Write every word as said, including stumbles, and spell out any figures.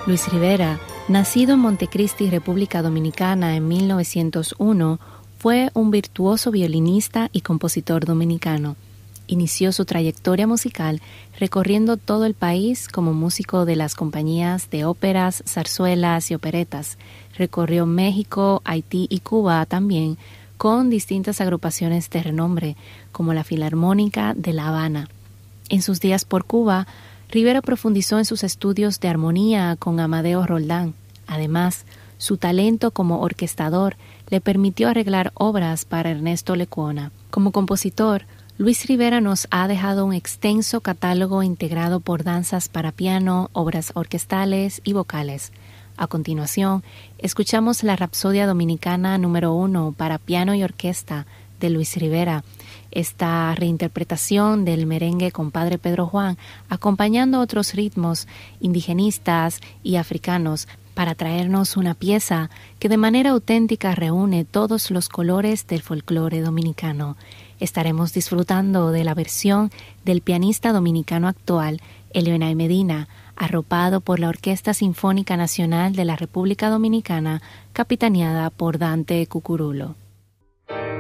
Luis Rivera, nacido en Montecristi, República Dominicana en mil novecientos uno, fue un virtuoso violinista y compositor dominicano. Inició su trayectoria musical recorriendo todo el país como músico de las compañías de óperas, zarzuelas y operetas. Recorrió México, Haití y Cuba también, con distintas agrupaciones de renombre, como la Filarmónica de La Habana. En sus días por Cuba, Rivera profundizó en sus estudios de armonía con Amadeo Roldán. Además, su talento como orquestador le permitió arreglar obras para Ernesto Lecuona. Como compositor, Luis Rivera nos ha dejado un extenso catálogo integrado por danzas para piano, obras orquestales y vocales. A continuación, escuchamos la Rapsodia Dominicana número uno para piano y orquesta de Luis Rivera. Esta reinterpretación del merengue Compadre Pedro Juan, acompañando otros ritmos indigenistas y africanos, para traernos una pieza que de manera auténtica reúne todos los colores del folclore dominicano. Estaremos disfrutando de la versión del pianista dominicano actual, Elioenay Medina, arropado por la Orquesta Sinfónica Nacional de la República Dominicana, capitaneada por Dante Cucurulo.